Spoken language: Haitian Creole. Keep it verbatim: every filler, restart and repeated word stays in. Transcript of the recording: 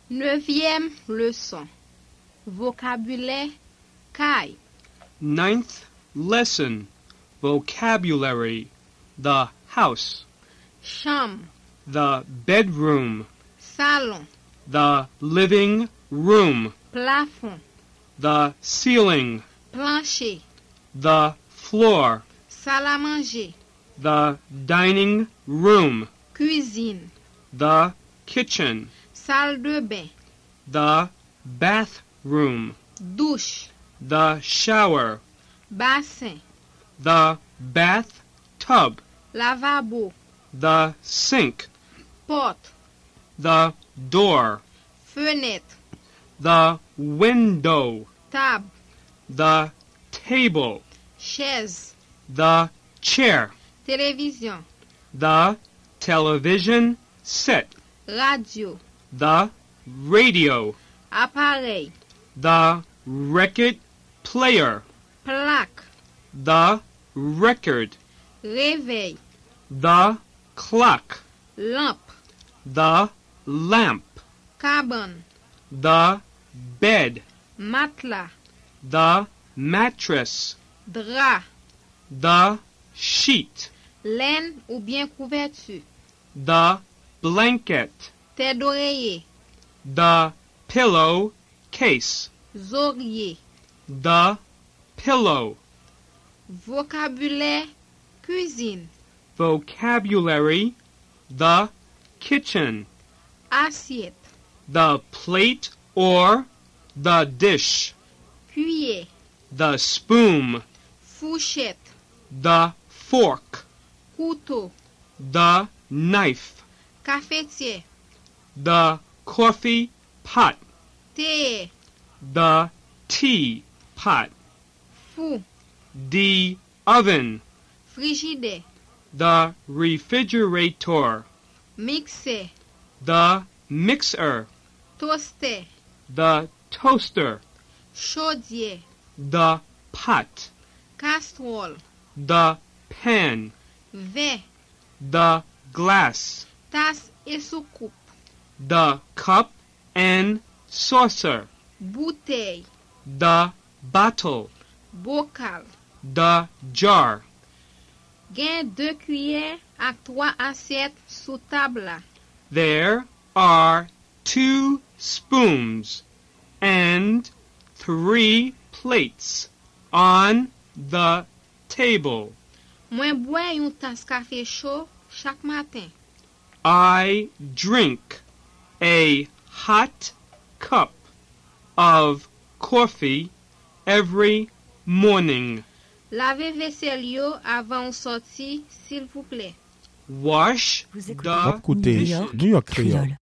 Neuvième leçon. Vocabulaire caille. Ninth lesson. Vocabulary. The house. Chambre. The bedroom. Salon. The living room. Plafond. The ceiling. Plancher. The floor. Salle à manger. The dining room. Cuisine. The kitchen. Salle de bain. The bathroom. Douche. The shower. Bassin. The bathtub. Lavabo. The sink. Porte. The door. Fenêtre. The window. Table. The table. Chaise. The chair. Télévision. The television set. Radio. The radio. Appareil. The record player. Plaque. The record. Réveil. The clock. Lampe. The lamp. Cabane. The bed. Matelas. The mattress. Drap. The sheet. Laine ou bien couverture. The blanket. Tête d'oreiller. The pillow case. Oreiller. The pillow. Vocabulaire cuisine. Vocabulary. The kitchen. Assiette. The plate or the dish. Cuillère. The spoon. Fourchette. The fork. Couteau. The knife. Cafetière. The coffee pot. Théière. The tea pot. Four. The oven. Frigidaire. The refrigerator. Mixeur. The mixer. Toaster. The toaster. Chaudière. The pot. Casserole. The pan. Verre. The glass. Tasse et soucoupe. The cup and saucer. Bouteille. The bottle. Bocal. The jar. Gain deux cuillères ak trois assiettes sous table là. There are two spoons and three plates on the table. Mwen bois yon tasse café chaud chaque matin. I drink a hot cup of coffee every morning. Lavez vaisselle yo avant ou sorti, s'il vous plaît. Wash Vous écoutez the Écoutez dishes. New York Creole.